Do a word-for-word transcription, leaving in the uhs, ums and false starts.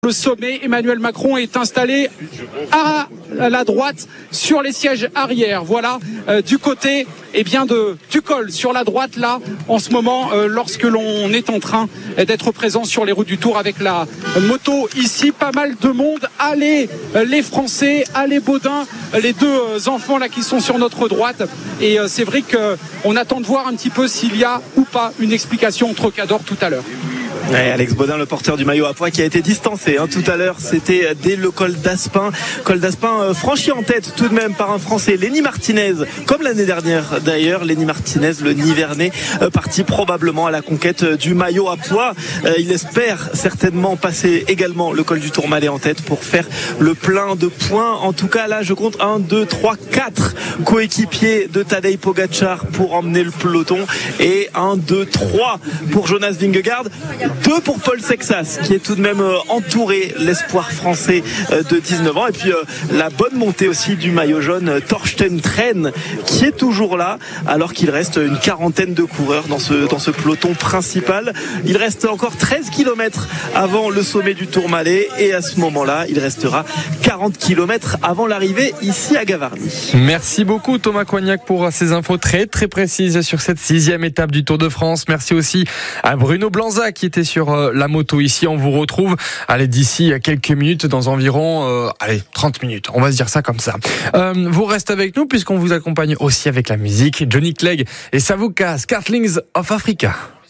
Le sommet, Emmanuel Macron est installé à la droite sur les sièges arrière. Voilà, euh, du côté eh bien de, du col, sur la droite là, en ce moment, euh, lorsque l'on est en train d'être présent sur les routes du Tour avec la moto ici. Pas mal de monde. Allez, euh, les Français, allez Baudin, les deux euh, enfants là qui sont sur notre droite. Et euh, c'est vrai qu'on attend de voir un petit peu s'il y a ou pas une explication entre Cador tout à l'heure. Ouais, Alex Baudin, le porteur du maillot à pois, qui a été distancé hein, tout à l'heure. C'était dès le col d'Aspin. Col d'Aspin euh, franchi en tête tout de même par un Français, Lenny Martinez, comme l'année dernière d'ailleurs. Lenny Martinez, le Nivernais, euh, parti probablement à la conquête euh, du maillot à pois. Euh, il espère certainement passer également le col du Tourmalet en tête pour faire le plein de points. En tout cas, là, je compte un, deux, trois, quatre coéquipiers de Tadej Pogačar pour emmener le peloton. Et un, deux, trois pour Jonas Vingegaard. Deux pour Paul Sexas, qui est tout de même entouré, l'espoir français de dix-neuf ans. Et puis la bonne montée aussi du maillot jaune, Torsten Tren, qui est toujours là, alors qu'il reste une quarantaine de coureurs dans ce, dans ce peloton principal. Il reste encore treize kilomètres avant le sommet du Tourmalet. Et à ce moment-là, il restera quarante kilomètres avant l'arrivée ici à Gavarnie. Merci beaucoup Thomas Coignac pour ces infos très très précises sur cette sixième étape du Tour de France. Merci aussi à Bruno Blanza qui était sur la moto ici. On vous retrouve allez, d'ici quelques minutes, dans environ euh, allez, trente minutes. On va se dire ça comme ça. Euh, vous restez avec nous puisqu'on vous accompagne aussi avec la musique. Johnny Clegg et Savuka, Scarlings of Africa.